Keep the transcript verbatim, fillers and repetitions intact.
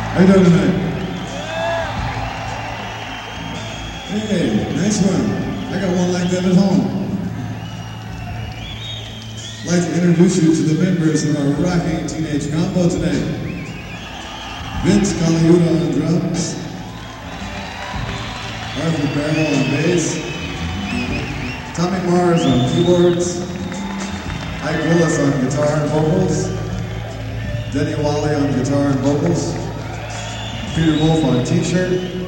How you doing tonight? Hey, nice one. I got one like that at home. I'd like to introduce you to the members of our rocking teenage combo tonight. Vince Caliuta on drums, Arthur Barrel on bass, Tommy Mars on keyboards, Ike Willis on guitar and vocals, Denny Wally on guitar and vocals, Peter Wolf on t-shirt,